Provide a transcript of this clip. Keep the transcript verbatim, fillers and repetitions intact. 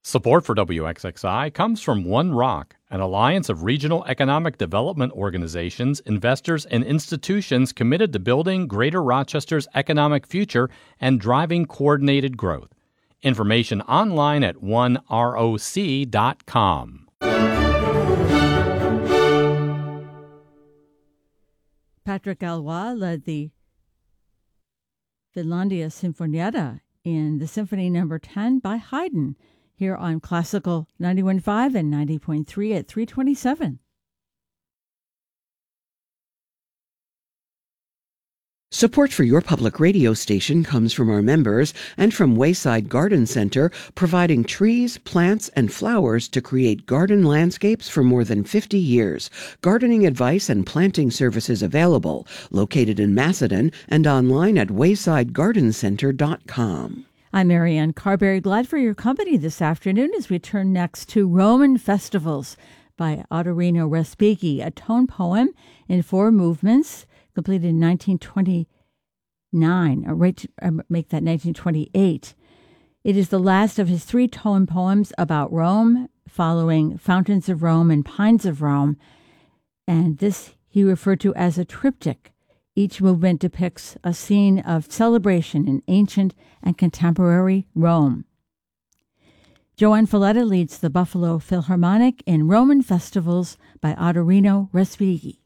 Support for W X X I comes from One Rock, an alliance of regional economic development organizations, investors, and institutions committed to building Greater Rochester's economic future and driving coordinated growth. Information online at one roc dot com. Patrick Galois led the Finlandia Sinfonietta in the Symphony Number ten by Haydn, here on Classical ninety-one point five and ninety point three at three twenty-seven. Support for your public radio station comes from our members and from Wayside Garden Center, providing trees, plants, and flowers to create garden landscapes for more than fifty years. Gardening advice and planting services available. Located in Macedon and online at wayside garden center dot com. I'm Marianne Carberry, glad for your company this afternoon as we turn next to Roman Festivals by Ottorino Respighi, a tone poem in four movements, completed in nineteen twenty-nine, or right to, uh, make that nineteen twenty-eight. It is the last of his three tone poems about Rome, following Fountains of Rome and Pines of Rome, and this he referred to as a triptych. Each movement depicts a scene of celebration in ancient and contemporary Rome. Joanne Falletta leads the Buffalo Philharmonic in Roman Festivals by Ottorino Respighi.